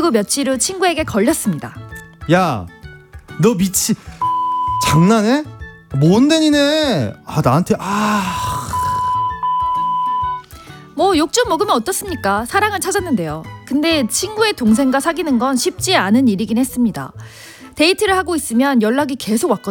그리고 며칠 후 친구에게 걸렸습니다. 야, 너 장난해? 뭔데 니네? 나한테 뭐 욕 좀 먹으면 어떻습니까? 사랑을 찾았는데요. 근데 친구의 동생과 사귀는 건 쉽지 않은 일이긴 했습니다. 데이트를 하고 있으면 연락이 계속 왔거든요.